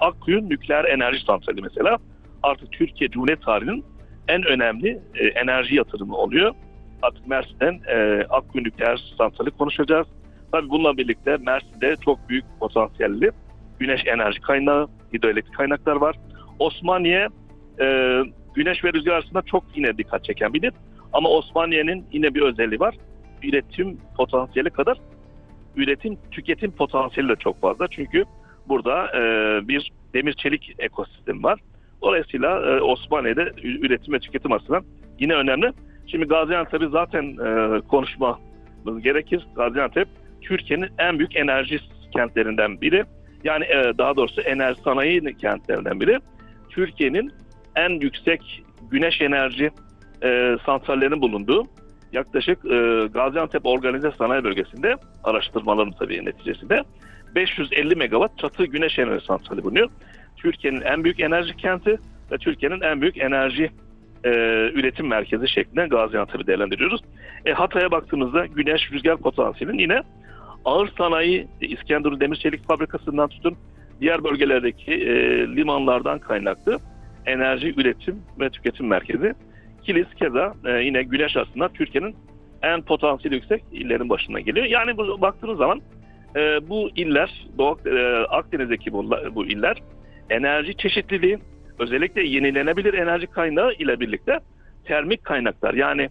Akkuyu Nükleer Enerji Santrali mesela artık Türkiye Cumhuriyeti tarihinin en önemli enerji yatırımı oluyor. Artık Mersin'den Akkuyu Nükleer Santrali konuşacağız. Tabii bununla birlikte Mersin'de çok büyük potansiyelli güneş enerji kaynağı, hidroelektrik kaynaklar var. Osmaniye güneş ve rüzgar arasında çok yine dikkat çeken biri. Ama Osmaniye'nin yine bir özelliği var. Üretim potansiyeli kadar üretim tüketim potansiyeli de çok fazla. Çünkü burada bir demir çelik ekosistemi var. Dolayısıyla Osmaniye'de üretim ve tüketim açısından yine önemli. Şimdi Gaziantep'i zaten konuşmamız gerekir. Gaziantep Türkiye'nin en büyük enerji kentlerinden biri. Yani daha doğrusu enerji sanayi kentlerinden biri. Türkiye'nin en yüksek güneş enerji santrallerinin bulunduğu yaklaşık Gaziantep Organize Sanayi Bölgesi'nde araştırmaların tabii neticesinde 550 megawatt çatı güneş enerji santrali bulunuyor. Türkiye'nin en büyük enerji kenti ve Türkiye'nin en büyük enerji üretim merkezi şeklinde Gaziantep'i değerlendiriyoruz. Hatay'a baktığımızda güneş rüzgar potansiyelinin yine ağır sanayi İskenderun Demir Çelik Fabrikası'ndan tutun diğer bölgelerdeki limanlardan kaynaklı enerji üretim ve tüketim merkezi. Kilis keza yine güneş aslında Türkiye'nin en potansiyeli yüksek illerin başına geliyor. Yani baktığınız zaman bu iller, Doğu Akdeniz'deki bu iller enerji çeşitliliği, özellikle yenilenebilir enerji kaynağı ile birlikte termik kaynaklar yani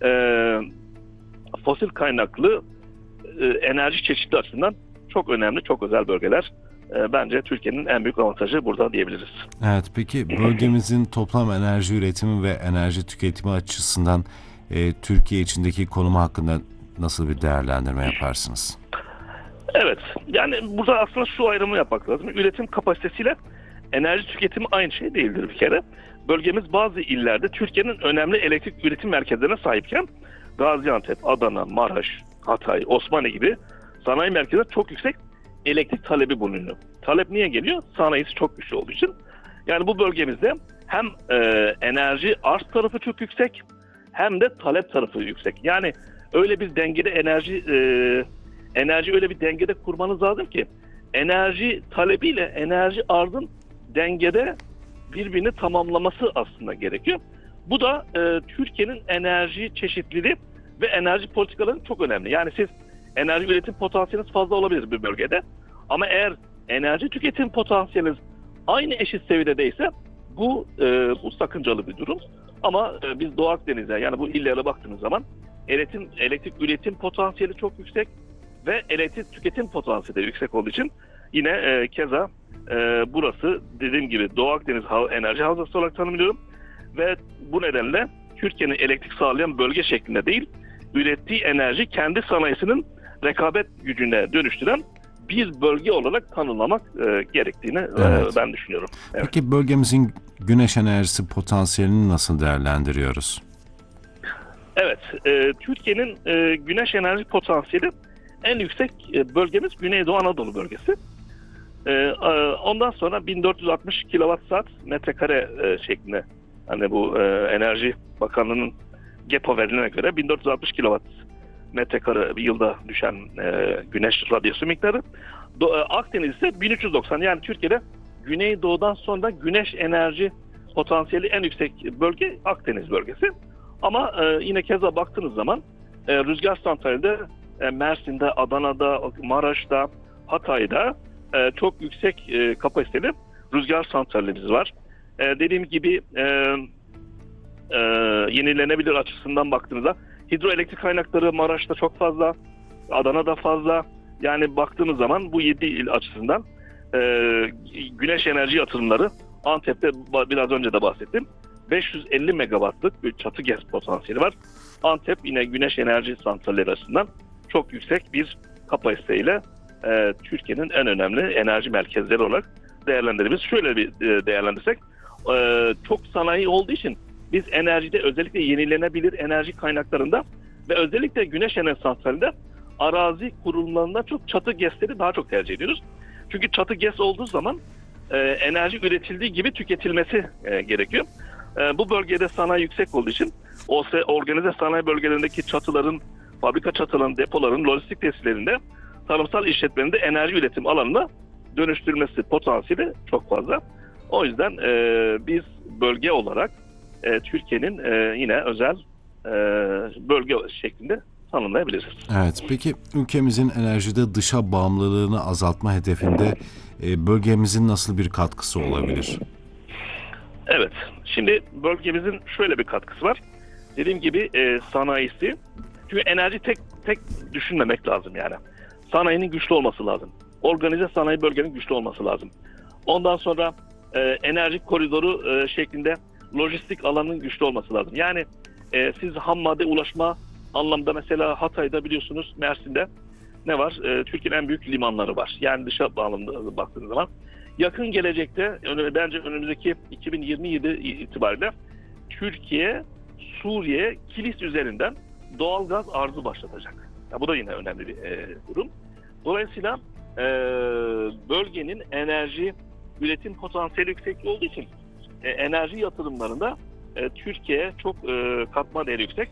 fosil kaynaklı enerji çeşitli açısından çok önemli, çok özel bölgeler. Bence Türkiye'nin en büyük avantajı burada diyebiliriz. Evet, peki bölgemizin toplam enerji üretimi ve enerji tüketimi açısından Türkiye içindeki konumu hakkında nasıl bir değerlendirme yaparsınız? Evet, yani burada aslında şu ayrımı yapmak lazım. Üretim kapasitesiyle enerji tüketimi aynı şey değildir bir kere. Bölgemiz bazı illerde Türkiye'nin önemli elektrik üretim merkezlerine sahipken Gaziantep, Adana, Maraş, Hatay, Osmaniye gibi sanayi merkezlerinde çok yüksek elektrik talebi bulunuyor. Talep niye geliyor? Sanayisi çok güçlü olduğu için. Yani bu bölgemizde hem enerji arz tarafı çok yüksek hem de talep tarafı yüksek. Yani öyle bir dengede enerji öyle bir dengede kurmanız lazım ki enerji talebiyle enerji arzın dengede birbirini tamamlaması aslında gerekiyor. Bu da Türkiye'nin enerji çeşitliliği ve enerji politikaları çok önemli. Yani siz enerji üretim potansiyeliniz fazla olabilir bir bölgede. Ama eğer enerji tüketim potansiyeliniz aynı eşit seviyedeyse bu sakıncalı bir durum. Ama biz Doğu Akdeniz'e yani bu illere baktığımız zaman elektrik üretim potansiyeli çok yüksek ve elektrik tüketim potansiyeli yüksek olduğu için yine keza burası dediğim gibi Doğu Akdeniz enerji havzası olarak tanımlıyorum. Ve bu nedenle Türkiye'nin elektrik sağlayan bölge şeklinde değil, ürettiği enerji kendi sanayisinin rekabet gücüne dönüştüren bir bölge olarak tanımlamak gerektiğini ben düşünüyorum. Evet. Peki bölgemizin güneş enerjisi potansiyelini nasıl değerlendiriyoruz? Evet, Türkiye'nin güneş enerji potansiyeli en yüksek bölgemiz Güneydoğu Anadolu bölgesi. Ondan sonra 1460 kWh metrekare şeklinde hani bu Enerji Bakanlığı'nın GEPA verilerine göre 1460 kW metrekare bir yılda düşen güneş radyası miktarı. Akdeniz ise 1390. Yani Türkiye'de Güneydoğu'dan sonra güneş enerji potansiyeli en yüksek bölge Akdeniz bölgesi. Ama yine keza baktığınız zaman rüzgar santralinde Mersin'de, Adana'da, Maraş'ta, Hatay'da çok yüksek kapasiteli rüzgar santrallerimiz var. Dediğim gibi yenilenebilir açısından baktığınızda hidroelektrik kaynakları Maraş'ta çok fazla, Adana'da fazla. Yani baktığımız zaman bu 7 il açısından güneş enerji yatırımları Antep'te biraz önce de bahsettim. 550 megawattlık bir çatı gez potansiyeli var. Antep yine güneş enerji santralleri açısından çok yüksek bir kapasiteyle Türkiye'nin en önemli enerji merkezleri olarak değerlendiririz. Şöyle bir değerlendirsek, çok sanayi olduğu için biz enerjide özellikle yenilenebilir enerji kaynaklarında ve özellikle güneş enerji santralinde arazi kurulumlarında çok çatı GES'leri daha çok tercih ediyoruz. Çünkü çatı GES olduğu zaman enerji üretildiği gibi tüketilmesi gerekiyor. Bu bölgede sanayi yüksek olduğu için organize sanayi bölgelerindeki çatıların, fabrika çatılarının, depoların, lojistik tesislerinde, tarımsal işletmelerinde enerji üretim alanında dönüştürülmesi potansiyeli çok fazla. O yüzden biz bölge olarak Türkiye'nin yine özel bölge şeklinde tanımlayabiliriz. Evet, peki ülkemizin enerjide dışa bağımlılığını azaltma hedefinde bölgemizin nasıl bir katkısı olabilir? Evet, şimdi bölgemizin şöyle bir katkısı var. Dediğim gibi sanayisi, çünkü enerji tek düşünmemek lazım yani. Sanayinin güçlü olması lazım. Organize sanayi bölgenin güçlü olması lazım. Ondan sonra enerji koridoru şeklinde lojistik alanın güçlü olması lazım. Yani siz ham madde ulaşma anlamda mesela Hatay'da biliyorsunuz, Mersin'de ne var? Türkiye'nin en büyük limanları var. Yani dışa bağlamda baktığınız zaman. Yakın gelecekte bence önümüzdeki 2027 itibariyle Türkiye, Suriye, Kilis üzerinden doğalgaz arzı başlatacak. Ya bu da yine önemli bir durum. Dolayısıyla bölgenin enerji üretim potansiyeli yüksek olduğu için enerji yatırımlarında Türkiye çok katma değeri yüksek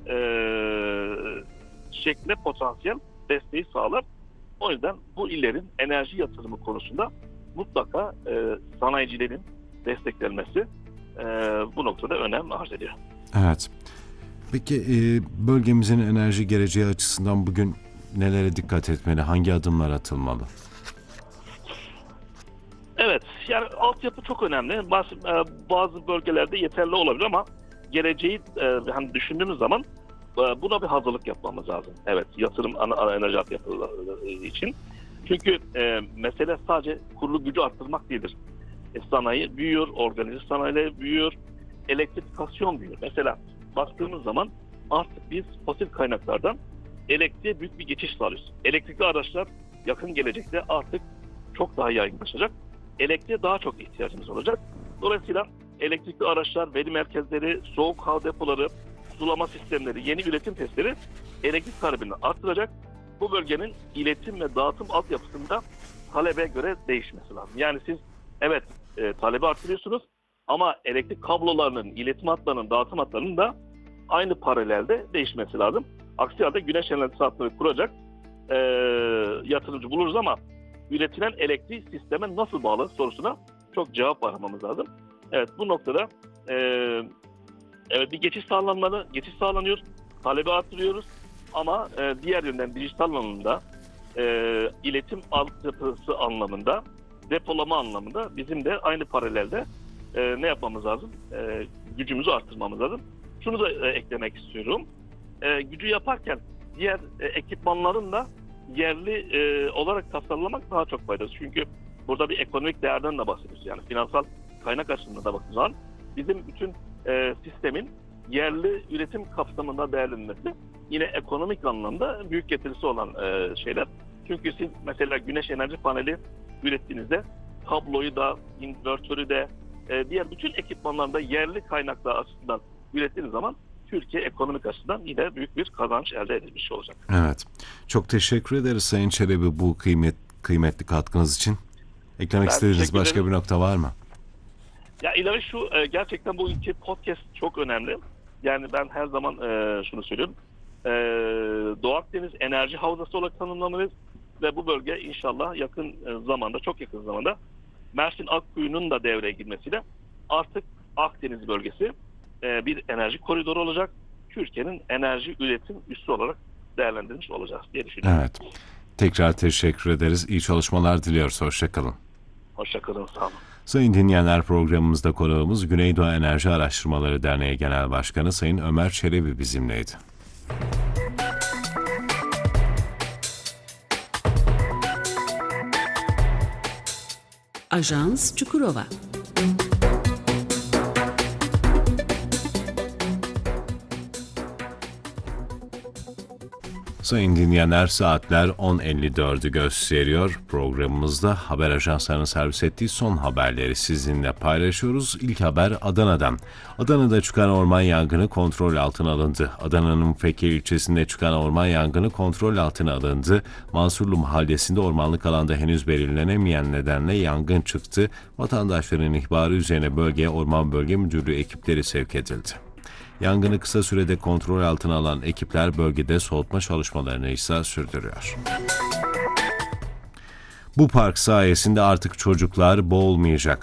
şeklinde potansiyel desteği sağlar. O yüzden bu illerin enerji yatırımı konusunda mutlaka sanayicilerin desteklenmesi bu noktada önem arz ediyor. Evet. Peki bölgemizin enerji geleceği açısından bugün nelere dikkat etmeli? Hangi adımlar atılmalı? Evet, yani altyapı çok önemli. Bazı bölgelerde yeterli olabilir ama geleceği hani düşündüğümüz zaman buna bir hazırlık yapmamız lazım. Evet, yatırım enerji altyapıları için. Çünkü mesele sadece kurulu gücü arttırmak değildir. Sanayi büyüyor, organize sanayiler büyüyor, elektrifikasyon büyüyor. Mesela baktığımız zaman artık biz fosil kaynaklardan elektriğe büyük bir geçiş sağlıyoruz. Elektrikli araçlar yakın gelecekte artık çok daha yaygınlaşacak. Elektriğe daha çok ihtiyacımız olacak. Dolayısıyla elektrikli araçlar, veri merkezleri, soğuk hava depoları, sulama sistemleri, yeni üretim testleri elektrik talebini arttıracak. Bu bölgenin iletim ve dağıtım altyapısında talebe göre değişmesi lazım. Yani siz evet talebi artırıyorsunuz ama elektrik kablolarının, iletim hatlarının, dağıtım hatlarının da aynı paralelde değişmesi lazım. Aksi halde güneş enerjisi hatları kuracak yatırımcı buluruz ama üretilen elektriği sisteme nasıl bağlı sorusuna çok cevap aramamız lazım. Evet, bu noktada evet bir geçiş sağlanıyor, talebi arttırıyoruz ama diğer yönden dijital anlamında, iletim altyapısı anlamında, depolama anlamında bizim de aynı paralelde ne yapmamız lazım? Gücümüzü arttırmamız lazım. Şunu da eklemek istiyorum. Gücü yaparken diğer ekipmanların da yerli olarak tasarlamak daha çok faydalı. Çünkü burada bir ekonomik değerden de bahsediyoruz. Yani finansal kaynak açısından da baktığımız zaman bizim bütün sistemin yerli üretim kapsamında değerlendirilmesi yine ekonomik anlamda büyük getirisi olan şeyler. Çünkü siz mesela güneş enerji paneli ürettiğinizde kabloyu da, invertörü de, diğer bütün ekipmanlarda yerli kaynaklar açısından ürettiğiniz zaman Türkiye ekonomik açıdan yine büyük bir kazanç elde edilmiş olacak. Evet. Çok teşekkür ederiz Sayın Çelebi bu kıymetli katkınız için. Eklemek istediğiniz başka bir nokta var mı? Ya ilave şu, gerçekten bu iki podcast çok önemli. Yani ben her zaman şunu söylüyorum. Doğu Akdeniz enerji havzası olarak tanımlamalıyız ve bu bölge inşallah yakın zamanda, çok yakın zamanda Mersin Akkuyu'nun da devreye girmesiyle artık Akdeniz bölgesi bir enerji koridoru olacak. Türkiye'nin enerji üretim üssü olarak değerlendirilmiş olacağız diye düşünüyorum. Evet. Tekrar teşekkür ederiz. İyi çalışmalar diliyoruz. Hoşçakalın. Hoşçakalın. Sağ olun. Sayın dinleyenler, programımızda konuğumuz Güneydoğu Enerji Araştırmaları Derneği Genel Başkanı Sayın Ömer Çelebi bizimleydi. Ajans Çukurova. Sayın dinleyenler, saatler 10.54'ü gösteriyor. Programımızda haber ajanslarının servis ettiği son haberleri sizinle paylaşıyoruz. İlk haber Adana'dan. Adana'da çıkan orman yangını kontrol altına alındı. Adana'nın Fekir ilçesinde çıkan orman yangını kontrol altına alındı. Mansurlu mahallesinde ormanlık alanda henüz belirlenemeyen nedenle yangın çıktı. Vatandaşların ihbarı üzerine bölgeye Orman Bölge Müdürlüğü ekipleri sevk edildi. Yangını kısa sürede kontrol altına alan ekipler bölgede soğutma çalışmalarını ise sürdürüyor. Bu park sayesinde artık çocuklar boğulmayacak.